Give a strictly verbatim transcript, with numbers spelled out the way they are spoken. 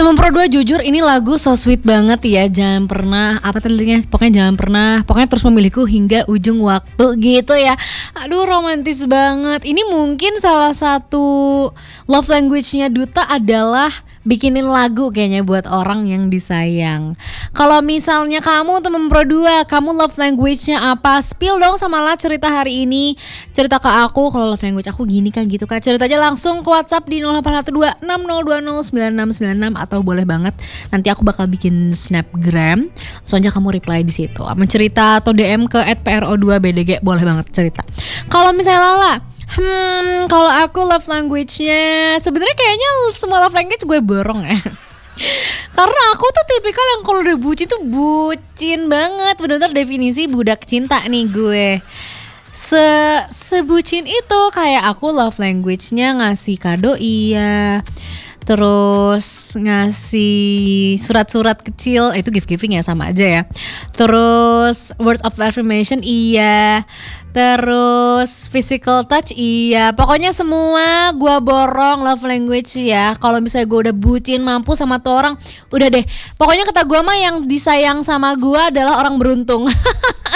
Temen Pro dua jujur ini lagu so sweet banget ya. Jangan pernah apa tadinya pokoknya jangan pernah pokoknya terus memilihku hingga ujung waktu gitu ya. Aduh romantis banget. Ini mungkin salah satu love language-nya Duta adalah bikinin lagu kayaknya buat orang yang disayang. Kalau misalnya kamu temen Pro dua, kamu love language-nya apa? Spill dong sama lah cerita hari ini. Cerita ke aku kalau love language aku gini kan gitu kan. Cerita aja langsung ke WhatsApp di nol delapan satu dua enam nol dua nol sembilan enam sembilan enam atau boleh banget nanti aku bakal bikin snapgram. Langsung aja kamu reply di situ. Mencerita atau D M ke at p r o dua b d g boleh banget cerita. Kalau misalnya Lala, Hmm, kalau aku love language-nya sebenarnya kayaknya semua love language gue borong ya. Karena aku tuh tipikal yang kalau udah bucin tuh bucin banget, benar-benar definisi budak cinta nih gue. Se sebucin itu kayak aku love language-nya ngasih kado iya. Terus ngasih surat-surat kecil, itu gift giving ya sama aja ya. Terus words of affirmation iya. Terus physical touch iya. Pokoknya semua gue borong love language ya. Kalau misalnya gue udah bucin mampu sama tuh orang, udah deh. Pokoknya kata gue mah yang disayang sama gue adalah orang beruntung.